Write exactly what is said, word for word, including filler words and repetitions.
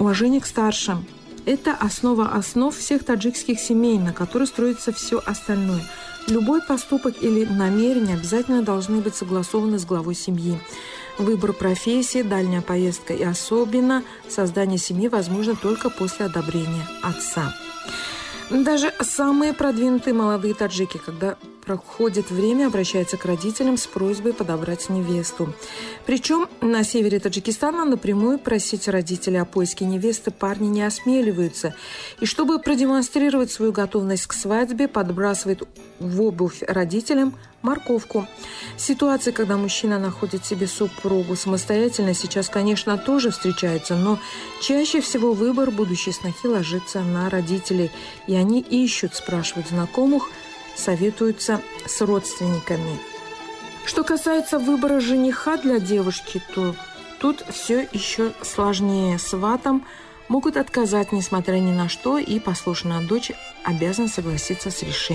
Уважение к старшим – это основа основ всех таджикских семей, на которой строится все остальное. Любой поступок или намерение обязательно должны быть согласованы с главой семьи. Выбор профессии, дальняя поездка и особенно создание семьи возможно только после одобрения отца. Даже самые продвинутые молодые таджики, когда проходит время, обращаются к родителям с просьбой подобрать невесту. Причем на севере Таджикистана напрямую просить родителей о поиске невесты парни не осмеливаются. И чтобы продемонстрировать свою готовность к свадьбе, подбрасывает в обувь родителям морковку. Ситуации, когда мужчина находит себе супругу самостоятельно, сейчас, конечно, тоже встречаются, но чаще всего выбор будущей снохи ложится на родителей. И они ищут, спрашивают знакомых, советуются с родственниками. Что касается выбора жениха для девушки, то тут все еще сложнее. Сватам могут отказать, несмотря ни на что, и послушная дочь обязана согласиться с решением.